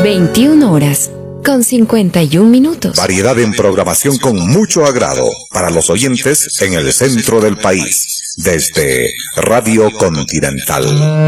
21 horas con 51 minutos. Variedad en programación con mucho agrado para los oyentes en el centro del país, desde Radio Continental.